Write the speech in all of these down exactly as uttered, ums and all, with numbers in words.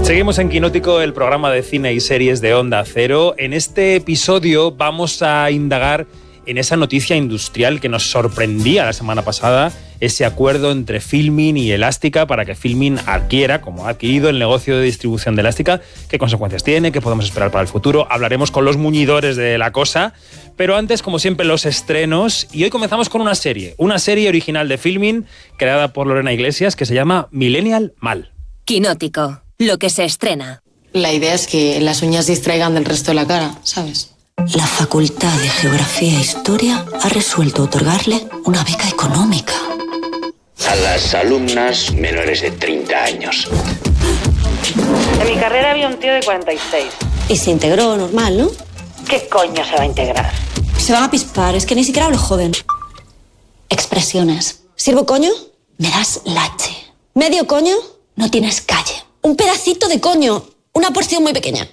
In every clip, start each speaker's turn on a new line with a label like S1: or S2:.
S1: Seguimos en Quinótico, el programa de cine y series de Onda Cero. En este episodio vamos a indagar en esa noticia industrial que nos sorprendía la semana pasada, ese acuerdo entre Filmin y Elástica para que Filmin adquiera, como ha adquirido, el negocio de distribución de Elástica. ¿Qué consecuencias tiene? ¿Qué podemos esperar para el futuro? Hablaremos con los muñidores de la cosa. Pero antes, como siempre, los estrenos. Y hoy comenzamos con una serie. Una serie original de Filmin, creada por Lorena Iglesias, que se llama Millennial Mal.
S2: Quinótico, lo que se estrena.
S3: La idea es que las uñas distraigan del resto de la cara, ¿sabes?
S4: La Facultad de Geografía e Historia ha resuelto otorgarle una beca económica
S5: a las alumnas menores de treinta años.
S6: En mi carrera había un tío de cuarenta y seis.
S4: Y se integró normal, ¿no?
S6: ¿Qué coño se va a integrar?
S4: Se van a pispar, es que ni siquiera hablo joven. Expresiones. ¿Sirvo coño? Me das lache. ¿Medio coño? No tienes calle. Un pedacito de coño. Una porción muy pequeña.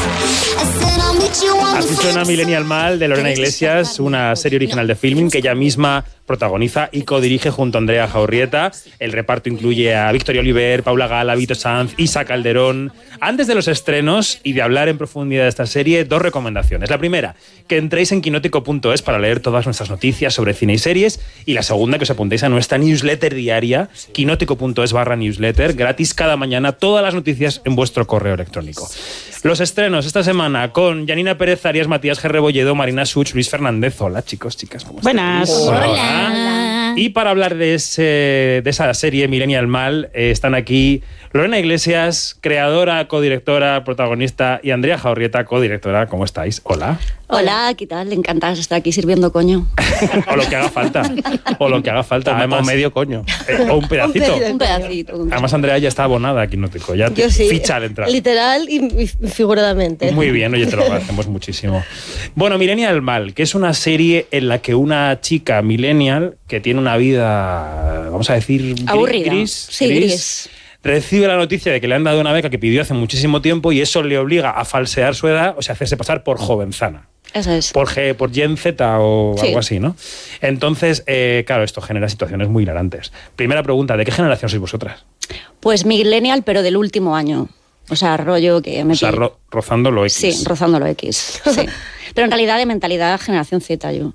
S1: Así suena Millennial Mal, de Lorena Iglesias, una serie original de Filmin que ella misma protagoniza y codirige junto a Andrea Jaurrieta. El reparto incluye a Victoria Oliver, Paula Gala, Vito Sanz, Isa Calderón. Antes de los estrenos y de hablar en profundidad de esta serie, dos recomendaciones. La primera, que entréis en quinótico punto es para leer todas nuestras noticias sobre cine y series. Y la segunda, que os apuntéis a nuestra newsletter diaria, quinótico punto es barra newsletter, gratis cada mañana, todas las noticias en vuestro correo electrónico. Los estrenos esta semana con Janina Pérez Arias, Matías G. Rebolledo, Marina Such, Luis Fernández. Hola, chicos, chicas, ¿cómo estáis?
S7: Buenas.
S1: Hola.
S7: Hola.
S1: Y para hablar de, ese, de esa serie Millennial Mal, eh, están aquí Lorena Iglesias, creadora, codirectora, protagonista, y Andrea Jaurrieta, codirectora. ¿Cómo estáis? Hola.
S8: Hola, ¿qué tal? Encantada de estar aquí sirviendo coño.
S1: O lo que haga falta. O lo que haga falta.
S7: O,
S1: Además,
S7: o medio coño.
S1: Eh, o un pedacito.
S8: Un pedacito.
S1: Además, Andrea ya está abonada aquí, no te ya te
S9: Yo sí,
S1: ficha al entrar.
S9: literal y figuradamente.
S1: Muy bien, oye, te lo agradecemos muchísimo. Bueno, Millennial Mal, que es una serie en la que una chica millennial que tiene una vida, vamos a decir,
S8: aburrida.
S1: Gris,
S8: sí,
S1: gris,
S8: gris.
S1: recibe la noticia de que le han dado una beca que pidió hace muchísimo tiempo y eso le obliga a falsear su edad, o sea, hacerse pasar por jovenzana.
S8: Eso es.
S1: Por, G, por Gen Z o
S8: sí.
S1: algo así, ¿no? Entonces, eh, claro, esto genera situaciones muy hilarantes. Primera pregunta, ¿de qué generación sois vosotras?
S8: Pues millennial, pero del último año. O sea, rollo que me...
S1: O sea, ro rozando lo X.
S8: Sí, rozando lo X. Sí. Pero en realidad de mentalidad generación Z yo.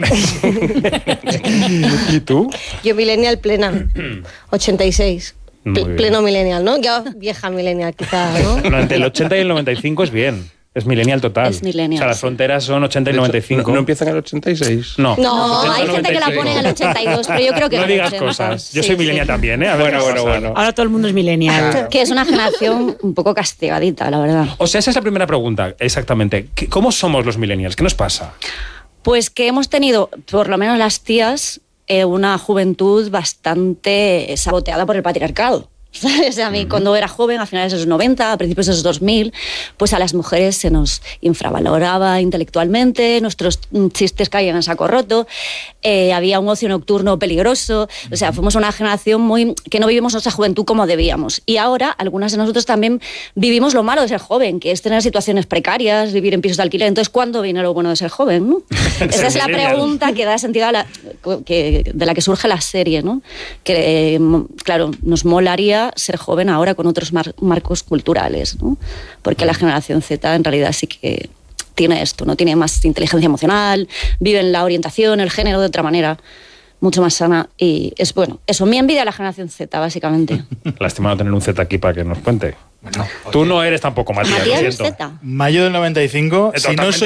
S1: ¿Y tú?
S9: Yo millennial plena, ochenta y seis. Pl pleno millennial, ¿no? Yo vieja millennial quizá, ¿no?
S1: No, entre el ochenta y el noventa y cinco es bien. Es millennial total.
S8: Es millennial.
S1: O sea, las fronteras son ochenta y noventa y cinco.
S7: ¿No, no empiezan en el ochenta y seis?
S1: No.
S8: No,
S1: ochenta,
S8: hay gente que la pone en el ochenta y dos, pero yo creo que...
S1: No digas
S8: ochenta.
S1: cosas. Yo
S8: sí,
S1: soy millennial
S8: sí.
S1: también, ¿eh? A ver,
S7: bueno, bueno, bueno.
S10: Ahora todo el mundo es millennial.
S8: Que es una generación un poco castigadita, la verdad.
S1: O sea, esa es la primera pregunta, exactamente. ¿Cómo somos los millennials? ¿Qué nos pasa?
S8: Pues que hemos tenido, por lo menos las tías, eh, una juventud bastante saboteada por el patriarcado. ¿Sabes? A mí, uh-huh. cuando era joven, a finales de los noventa, a principios de los dos mil, pues a las mujeres se nos infravaloraba intelectualmente, nuestros chistes caían en saco roto, eh, había un ocio nocturno peligroso, o sea, fuimos una generación muy que no vivimos nuestra juventud como debíamos. Y ahora, algunas de nosotros también vivimos lo malo de ser joven, que es tener situaciones precarias, vivir en pisos de alquiler. Entonces, ¿cuándo viene lo bueno de ser joven? ¿No? Esa es la pregunta que da sentido a la, que, de la que surge la serie, ¿no? Que, eh, claro, nos molaría ser joven ahora con otros mar marcos culturales, ¿no? Porque la generación Z en realidad sí que tiene esto, ¿no? Tiene más inteligencia emocional, vive en la orientación, el género de otra manera, mucho más sana y es bueno. Eso, mi envidia a la generación Z, básicamente.
S1: Lástima no tener un Z aquí para que nos cuente.
S7: Bueno,
S1: tú no eres tampoco Matías,
S8: Matías
S1: lo
S8: es
S1: siento.
S8: Z.
S11: Mayo del noventa y cinco, si no soy